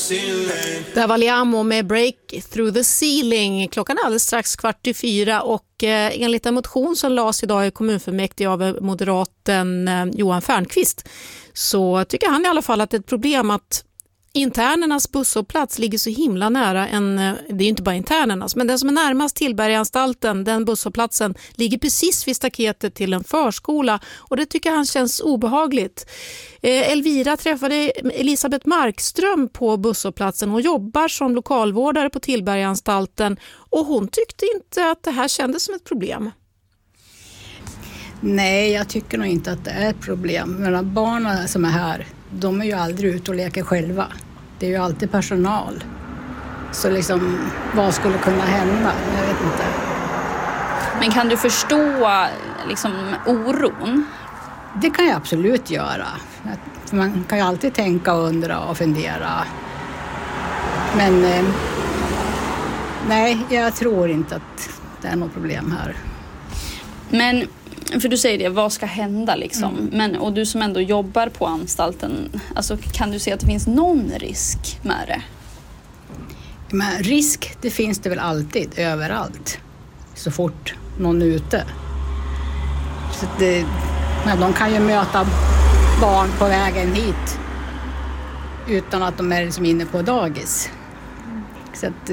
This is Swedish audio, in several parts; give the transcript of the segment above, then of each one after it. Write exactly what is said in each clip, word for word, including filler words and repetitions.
Där var Liamo med Break Through the Ceiling. Klockan är alldeles strax kvart i fyra och eh, enligt en motion som lades idag i kommunfullmäktige av moderaten eh, Johan Färnqvist så tycker han i alla fall att det är ett problem att internernas busshållplats ligger så himla nära en, det är inte bara internernas, men den som är närmast Tillbergaanstalten, den busshållplatsen ligger precis vid staketet till en förskola och det tycker han känns obehagligt. Eh, Elvira träffade Elisabeth Markström på busshållplatsen och jobbar som lokalvårdare på Tillbergaanstalten och hon tyckte inte att det här kändes som ett problem. Nej, jag tycker nog inte att det är ett problem. Men barnen som är här, de är ju aldrig ute och leker själva. Det är ju alltid personal. Så liksom, vad skulle kunna hända? Jag vet inte. Men kan du förstå liksom oron? Det kan jag absolut göra. Man kan ju alltid tänka och undra och fundera. Men eh, nej, jag tror inte att det är något problem här. Men, för du säger det, vad ska hända liksom? Mm. Men, och du som ändå jobbar på anstalten, alltså, kan du se att det finns någon risk med det? Men risk, det finns det väl alltid, överallt. Så fort någon är ute. Så det, men de kan ju möta barn på vägen hit utan att de är liksom inne på dagis. Så att,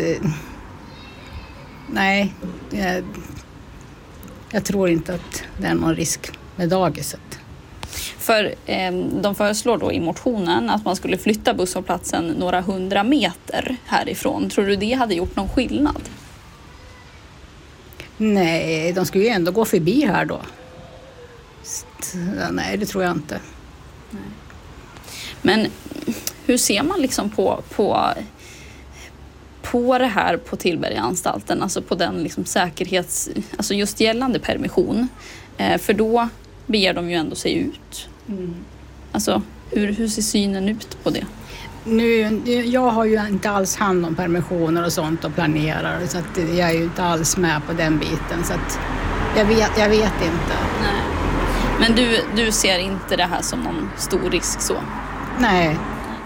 nej, jag, jag tror inte att det är någon risk med dagiset. För eh, de föreslår då i motionen att man skulle flytta busshållplatsen några hundra meter härifrån. Tror du det hade gjort någon skillnad? Nej, de skulle ju ändå gå förbi här då. Så, nej, det tror jag inte. Nej. Men hur ser man liksom på, på, på det här på Tillbergaanstalten? Alltså på den liksom säkerhets... Alltså just gällande permission. Eh, för då beger de ju ändå sig ut. Mm. Alltså hur, hur ser synen ut på det? Nu, jag har ju inte alls hand om permissioner och sånt och planerar. Så att jag är ju inte alls med på den biten. Så att jag vet, jag vet inte. Nej. Men du, du ser inte det här som någon stor risk så? Nej.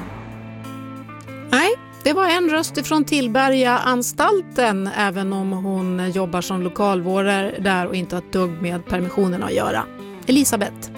Nej, det var en röst från Tillbergaanstalten även om hon jobbar som lokalvårdare där och inte har ett dugg med permissionerna att göra. Elisabeth.